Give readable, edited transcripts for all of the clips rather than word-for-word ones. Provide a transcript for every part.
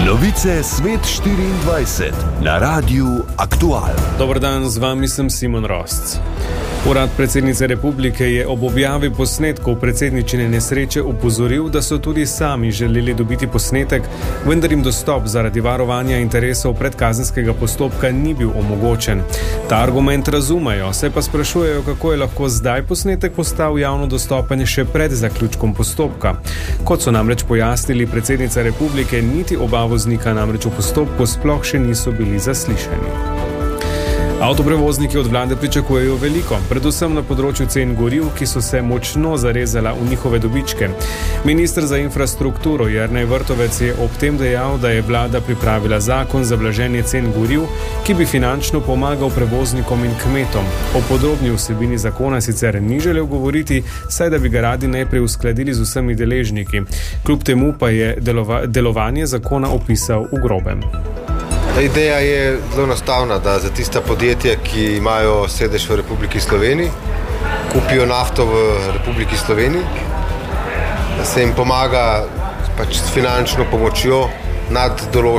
Novice Svet 24 na Radiu Aktual. Dober dan, z vami sem Simon Rosc. Urad predsednice republike je ob objavi posnetkov predsedničine nesreče opozoril, da so tudi sami želeli dobiti posnetek, vendar jim dostop zaradi varovanja interesov predkazenskega postopka ni bil omogočen. Ta argument razumejo, se pa sprašujejo, kako je lahko zdaj posnetek postal javno dostopen še pred zaključkom postopka. Kot so namreč pojasnili, predsednica republike niti oba voznika namreč v postopku sploh še niso bili zaslišani. Avtoprevozniki od vlade pričakujejo veliko, predvsem na področju cen goriv, ki so se močno zarezala v njihove dobičke. Minister za infrastrukturo Jernej Vrtovec je ob tem dejal, da je vlada pripravila zakon za blaženje cen goriv, ki bi finančno pomagal prevoznikom in kmetom. O podrobni vsebini zakona sicer ni želel govoriti, saj da bi ga radi najprej uskladili z vsemi deležniki. Kljub temu pa je delovanje zakona opisal v grobem. Ideja je zelo enostavna, da za tista podjetja, ki imajo sedež v Republiki Sloveniji, kupijo nafto v Republiki Sloveniji, da se jim pomaga s finančno pomočjo nad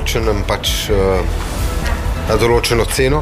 določeno ceno,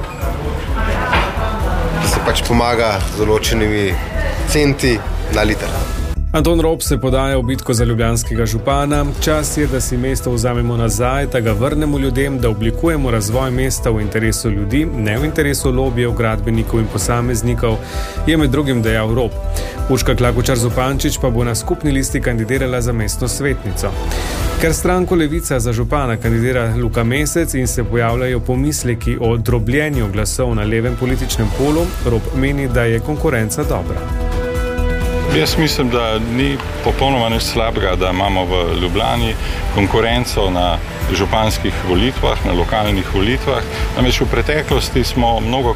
da se pomaga z določenimi centi na liter. Anton Rop se podaja v bitko za ljubljanskega župana. Čas je, da si mesto vzamemo nazaj, da ga vrnemo ljudem, da oblikujemo razvoj mesta v interesu ljudi, ne v interesu lobijev, gradbenikov in posameznikov, je med drugim dejal Rop. Urška Klakočar Zupančič pa bo na skupni listi kandidirala za mestno svetnico. Ker stranko Levica za župana kandidira Luka Mesec in se pojavljajo pomisleki o drobljenju glasov na levem političnem polu, Rop meni, da je konkurenca dobra. Jaz mislim, da ni popolnoma nič slabega, da imamo v Ljubljani konkurenco na županskih volitvah, na lokalnih volitvah. Namreč v preteklosti smo mnogo